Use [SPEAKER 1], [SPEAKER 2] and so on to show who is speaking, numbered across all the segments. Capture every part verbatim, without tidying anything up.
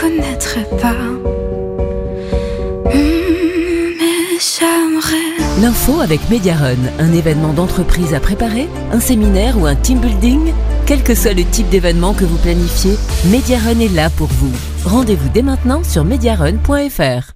[SPEAKER 1] connaîtrais pas. Mmh, mais j'aimerais.
[SPEAKER 2] L'info avec Mediarun, un événement d'entreprise à préparer, un séminaire ou un team building. Quel que soit le type d'événement que vous planifiez, Mediarun est là pour vous. Rendez-vous dès maintenant sur mediarun point f r.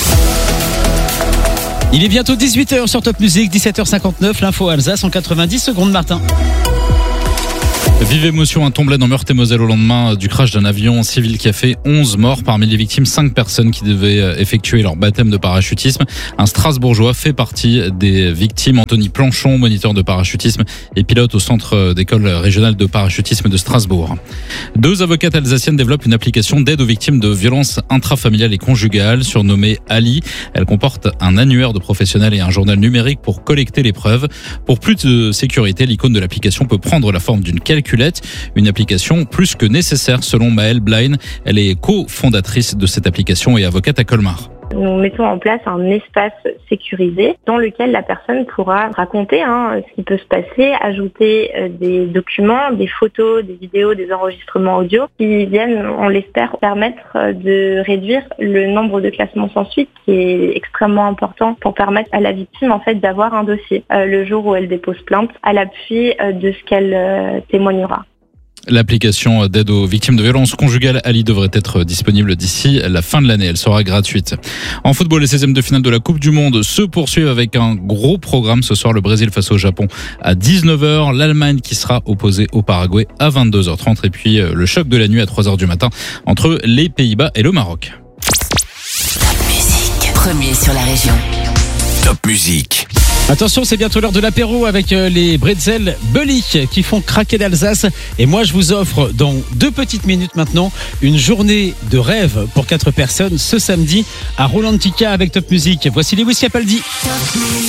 [SPEAKER 3] Il est bientôt dix-huit heures sur Top Music, dix-sept heures cinquante-neuf, l'info Alsace en quatre-vingt-dix secondes, Martin.
[SPEAKER 4] Vive émotion, un Tomblaine en Meurthe-et-Moselle au lendemain du crash d'un avion civil qui a fait onze morts. Parmi les victimes, cinq personnes qui devaient effectuer leur baptême de parachutisme. Un Strasbourgeois fait partie des victimes. Anthony Planchon, moniteur de parachutisme et pilote au centre d'école régionale de parachutisme de Strasbourg. Deux avocates alsaciennes développent une application d'aide aux victimes de violences intrafamiliales et conjugales, surnommée Ali. Elle comporte un annuaire de professionnels et un journal numérique pour collecter les preuves. Pour plus de sécurité, l'icône de l'application peut prendre la forme d'une calculette. Une application plus que nécessaire selon Maëlle Blein. Elle est cofondatrice de cette application et avocate à Colmar.
[SPEAKER 5] Nous mettons en place un espace sécurisé dans lequel la personne pourra raconter hein, ce qui peut se passer, ajouter euh, des documents, des photos, des vidéos, des enregistrements audio qui viennent, on l'espère, permettre de réduire le nombre de classements sans suite qui est extrêmement important pour permettre à la victime en fait d'avoir un dossier euh, le jour où elle dépose plainte à l'appui euh, de ce qu'elle euh, témoignera.
[SPEAKER 4] L'application d'aide aux victimes de violences conjugales Ali devrait être disponible d'ici la fin de l'année. Elle sera gratuite. En football, les seizièmes de finale de la Coupe du Monde se poursuivent avec un gros programme. Ce soir, le Brésil face au Japon à dix-neuf heures. L'Allemagne qui sera opposée au Paraguay à vingt-deux heures trente. Et puis le choc de la nuit à trois heures du matin entre les Pays-Bas et le Maroc.
[SPEAKER 2] Top Music, premier sur la région.
[SPEAKER 6] Top Music.
[SPEAKER 3] Attention, c'est bientôt l'heure de l'apéro avec les bretzels Bully qui font craquer d'Alsace. Et moi, je vous offre dans deux petites minutes maintenant une journée de rêve pour quatre personnes ce samedi à Rolantica avec Top Music. Voici Lewis Capaldi.